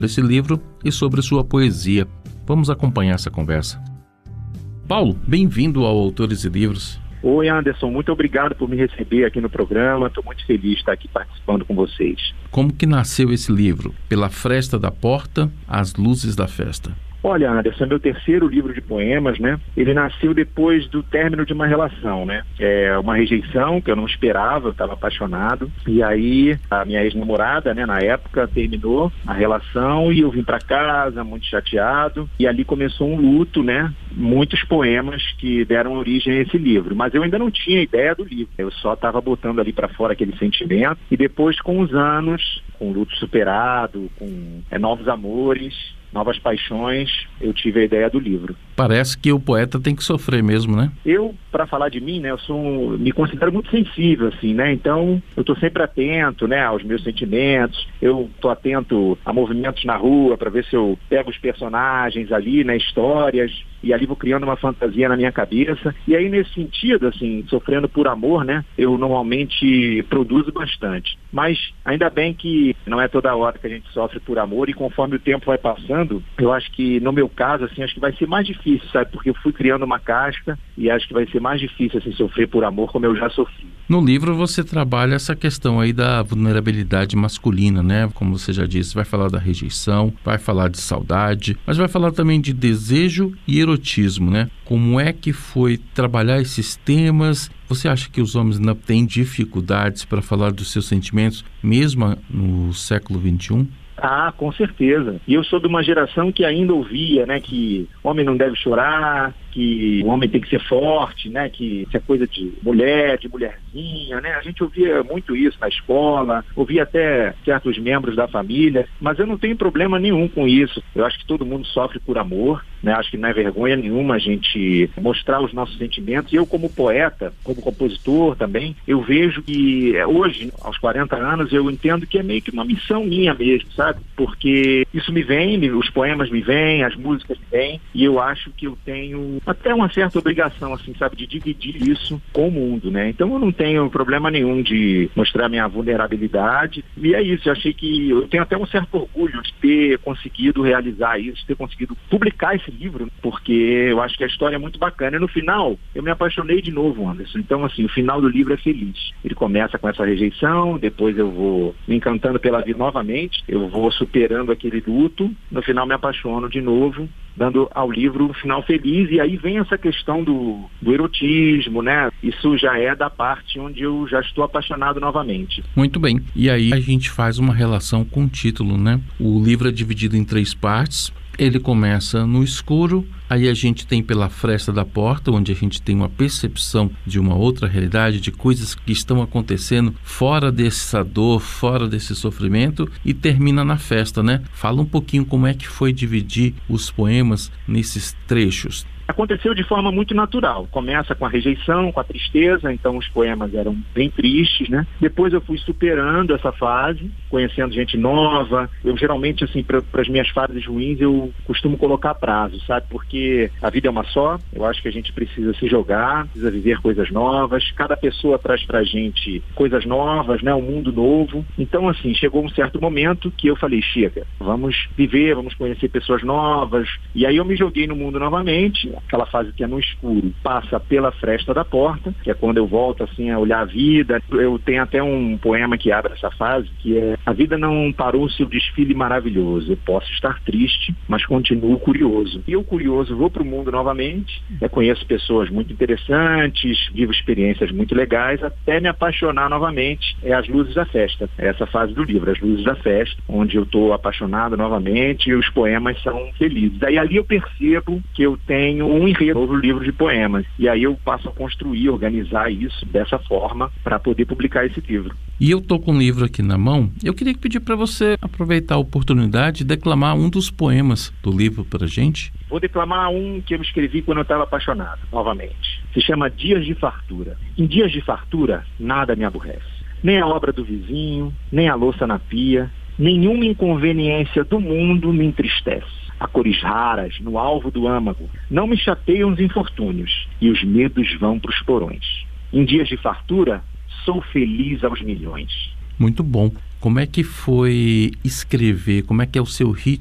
desse livro e sobre sua poesia. Vamos acompanhar essa conversa. Paulo, bem-vindo ao Autores e Livros. Oi, Anderson, muito obrigado por me receber aqui no programa. Estou muito feliz de estar aqui participando com vocês. Como que nasceu esse livro? Pela Fresta da Porta, às Luzes da Festa. Olha, Anderson, é meu terceiro livro de poemas, né? Ele nasceu depois do término de uma relação, né? É uma rejeição que eu não esperava, eu estava apaixonado. E aí, a minha ex-namorada, né, na época, terminou a relação e eu vim para casa muito chateado. E ali começou um luto, né? Muitos poemas que deram origem a esse livro. Mas eu ainda não tinha ideia do livro. Eu só estava botando ali para fora aquele sentimento. E depois, com os anos, com o luto superado, com novos amores, novas paixões, eu tive a ideia do livro. Parece que o poeta tem que sofrer mesmo, né? Eu, para falar de mim, né, me considero muito sensível, assim, né? Então, eu estou sempre atento, né, aos meus sentimentos. Eu estou atento a movimentos na rua para ver se eu pego os personagens ali, né, histórias, e ali vou criando uma fantasia na minha cabeça. E aí, nesse sentido, assim, sofrendo por amor, né, eu normalmente produzo bastante. Mas ainda bem que não é toda hora que a gente sofre por amor, e conforme o tempo vai passando, eu acho que, no meu caso, assim, acho que vai ser mais difícil, sabe? Porque eu fui criando uma casca e acho que vai ser mais difícil, assim, sofrer por amor como eu já sofri. No livro você trabalha essa questão aí da vulnerabilidade masculina, né? Como você já disse, vai falar da rejeição, vai falar de saudade, mas vai falar também de desejo e erotismo, né? Como é que foi trabalhar esses temas? Você acha que os homens não têm dificuldades para falar dos seus sentimentos, mesmo no século XXI? Ah, com certeza. E eu sou de uma geração que ainda ouvia, né, que homem não deve chorar, que o homem tem que ser forte, né, que isso é coisa de mulher, de mulherzinha, né? A gente ouvia muito isso na escola, ouvia até certos membros da família, mas eu não tenho problema nenhum com isso. Eu acho que todo mundo sofre por amor, né? Acho que não é vergonha nenhuma a gente mostrar os nossos sentimentos. E eu, como poeta, como compositor também, eu vejo que hoje, aos 40 anos, eu entendo que é meio que uma missão minha mesmo, sabe? Porque isso me vem, os poemas me vêm, as músicas me vêm, e eu acho que eu tenho até uma certa obrigação, assim, sabe, de dividir isso com o mundo, né? Então eu não tenho problema nenhum de mostrar minha vulnerabilidade, e é isso. Eu achei que eu tenho até um certo orgulho de ter conseguido realizar isso, de ter conseguido publicar esse livro, porque eu acho que a história é muito bacana. E no final, eu me apaixonei de novo, Anderson. Então, assim, o final do livro é feliz. Ele começa com essa rejeição, depois eu vou me encantando pela vida novamente, eu vou superando aquele luto, no final me apaixono de novo, dando ao livro um final feliz. E aí vem essa questão do erotismo, né? Isso já é da parte onde eu já estou apaixonado novamente. Muito bem. E aí a gente faz uma relação com o título, né? O livro é dividido em 3 partes. Ele começa no escuro, aí a gente tem pela fresta da porta, onde a gente tem uma percepção de uma outra realidade, de coisas que estão acontecendo fora dessa dor, fora desse sofrimento, e termina na festa, né? Fala um pouquinho como é que foi dividir os poemas nesses trechos. Aconteceu de forma muito natural. Começa com a rejeição, com a tristeza, então os poemas eram bem tristes, né? Depois eu fui superando essa fase, conhecendo gente nova. Eu geralmente, assim, para as minhas fases ruins, eu costumo colocar prazo, sabe? Porque a vida é uma só, eu acho que a gente precisa se jogar, precisa viver coisas novas. Cada pessoa traz pra gente coisas novas, né? Um mundo novo. Então, assim, chegou um certo momento que eu falei, chega, vamos viver, vamos conhecer pessoas novas. E aí eu me joguei no mundo novamente. Aquela fase que é no escuro, passa pela fresta da porta, que é quando eu volto, assim, a olhar a vida. Eu tenho até um poema que abre essa fase, que é: a vida não parou seu desfile maravilhoso, eu posso estar triste, mas continuo curioso. E eu, curioso, vou para o mundo novamente, conheço pessoas muito interessantes, vivo experiências muito legais, até me apaixonar novamente. É As Luzes da Festa, é essa fase do livro, As Luzes da Festa, onde eu estou apaixonado novamente e os poemas são felizes. Daí ali eu percebo que eu tenho um enredo, um novo livro de poemas. E aí eu passo a construir, organizar isso dessa forma para poder publicar esse livro. E eu estou com o livro aqui na mão. Eu queria pedir para você aproveitar a oportunidade e declamar um dos poemas do livro para a gente. Vou declamar um que eu escrevi quando eu estava apaixonado, novamente. Se chama Dias de Fartura. Em dias de fartura, nada me aborrece. Nem a obra do vizinho, nem a louça na pia, nenhuma inconveniência do mundo me entristece. Há cores raras no alvo do âmago, não me chateiam os infortúnios, e os medos vão para os porões. Em dias de fartura, sou feliz aos milhões. Muito bom. Como é que foi escrever? Como é que é o seu ritmo